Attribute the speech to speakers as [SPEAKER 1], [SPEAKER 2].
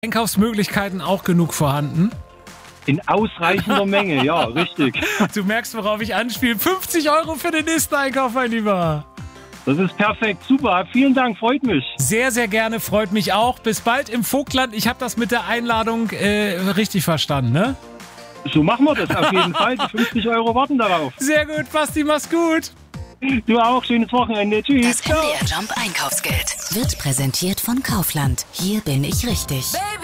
[SPEAKER 1] Einkaufsmöglichkeiten auch genug vorhanden?
[SPEAKER 2] In ausreichender Menge, ja, richtig.
[SPEAKER 1] Du merkst, worauf ich anspiele. 50 € für den nächsten Einkauf, mein Lieber.
[SPEAKER 2] Das ist perfekt, super. Vielen Dank, freut mich.
[SPEAKER 1] Sehr, sehr gerne, freut mich auch. Bis bald im Vogtland. Ich habe das mit der Einladung richtig verstanden, ne?
[SPEAKER 2] So machen wir das auf jeden Fall. Die 50 € warten darauf.
[SPEAKER 1] Sehr gut, Basti, mach's gut.
[SPEAKER 2] Du auch, schönes Wochenende. Tschüss.
[SPEAKER 3] Das MDR Jump Einkaufsgeld wird präsentiert von Kaufland. Hier bin ich richtig.
[SPEAKER 4] Baby.